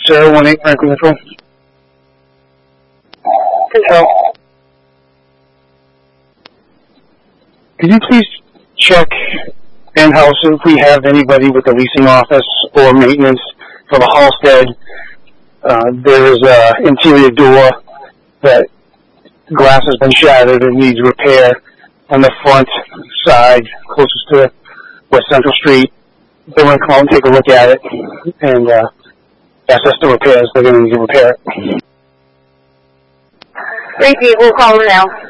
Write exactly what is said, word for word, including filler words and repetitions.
zero one eight, Franklin Control. Control. Could you please check in-house if we have anybody with the leasing office or maintenance for the Halstead? Uh, there is an interior door that glass has been shattered and needs repair on the front side closest to West Central Street. They want to come out and take a look at it and uh, ask us to repairs. They're going to need to repair it. Three people calling now.